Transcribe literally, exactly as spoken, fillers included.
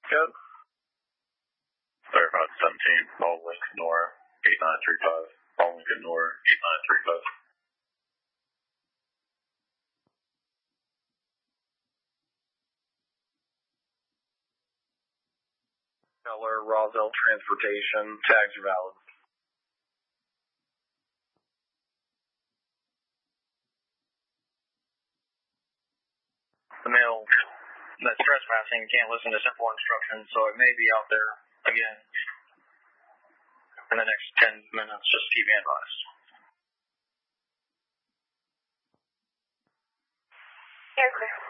Good. Firefox seventeen, Paul Lincoln Nora, eight nine three five. Paul Lincoln Nora, eight nine three five. Keller, Roselle Transportation, tags are valid. The male that's trespassing can't listen to simple instructions, so it may be out there again in the next ten minutes. Just keep me advised. You're clear.